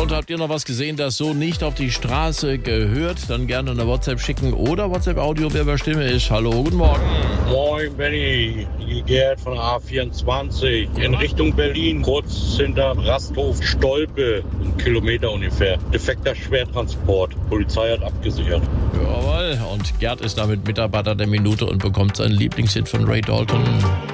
Und habt ihr noch was gesehen, das so nicht auf die Straße gehört? Dann gerne eine WhatsApp schicken oder WhatsApp-Audio, wer bei Stimme ist. Hallo, guten Morgen. Moin Benny, die Gerd von der A24 in Richtung Berlin, kurz hinter Rasthof Stolpe, 1 Kilometer ungefähr. Defekter Schwertransport, Polizei hat abgesichert. Jawohl, und Gerd ist damit Mitarbeiter der Minute und bekommt seinen Lieblingshit von Ray Dalton.